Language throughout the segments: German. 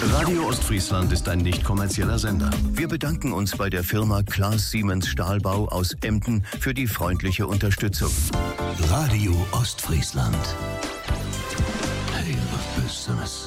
Radio Ostfriesland ist ein nicht kommerzieller Sender. Wir bedanken uns bei der Firma Klaas Siemens Stahlbau aus Emden für die freundliche Unterstützung. Radio Ostfriesland. Tale of Business.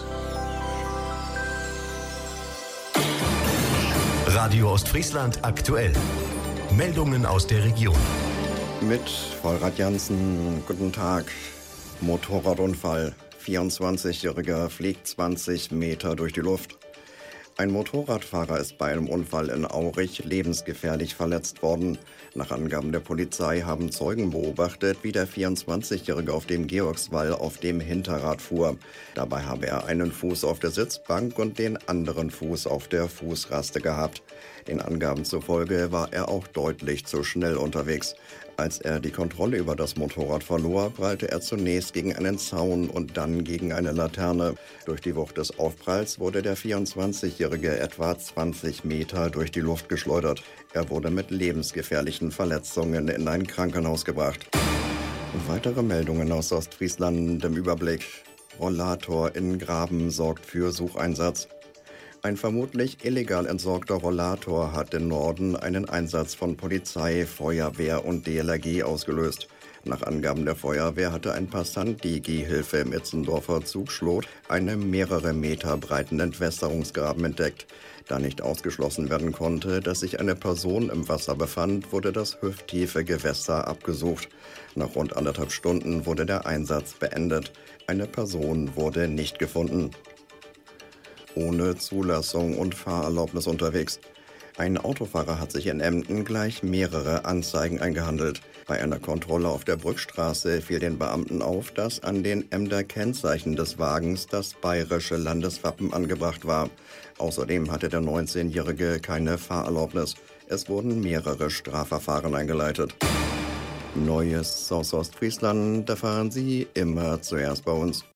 Radio Ostfriesland aktuell. Meldungen aus der Region. Mit Vollrad Jansen, guten Tag. Motorradunfall. 24-Jähriger fliegt 20 Meter durch die Luft. Ein Motorradfahrer ist bei einem Unfall in Aurich lebensgefährlich verletzt worden. Nach Angaben der Polizei haben Zeugen beobachtet, wie der 24-Jährige auf dem Georgswall auf dem Hinterrad fuhr. Dabei habe er einen Fuß auf der Sitzbank und den anderen Fuß auf der Fußraste gehabt. Den Angaben zufolge war er auch deutlich zu schnell unterwegs. Als er die Kontrolle über das Motorrad verlor, prallte er zunächst gegen einen Zaun und dann gegen eine Laterne. Durch die Wucht des Aufpralls wurde der 24-Jährige etwa 20 Meter durch die Luft geschleudert. Er wurde mit lebensgefährlichen Verletzungen in ein Krankenhaus gebracht. Weitere Meldungen aus Ostfriesland im Überblick. Rollator in Graben sorgt für Sucheinsatz. Ein vermutlich illegal entsorgter Rollator hat im Norden einen Einsatz von Polizei, Feuerwehr und DLRG ausgelöst. Nach Angaben der Feuerwehr hatte ein Passant die Gehhilfe im Itzendorfer Zugschlot einen mehrere Meter breiten Entwässerungsgraben entdeckt. Da nicht ausgeschlossen werden konnte, dass sich eine Person im Wasser befand, wurde das hüfttiefe Gewässer abgesucht. Nach rund 1,5 Stunden wurde der Einsatz beendet. Eine Person wurde nicht gefunden. Ohne Zulassung und Fahrerlaubnis unterwegs. Ein Autofahrer hat sich in Emden gleich mehrere Anzeigen eingehandelt. Bei einer Kontrolle auf der Brückstraße fiel den Beamten auf, dass an den Emder Kennzeichen des Wagens das bayerische Landeswappen angebracht war. Außerdem hatte der 19-Jährige keine Fahrerlaubnis. Es wurden mehrere Strafverfahren eingeleitet. Neues aus Ostfriesland erfahren Sie immer zuerst bei uns.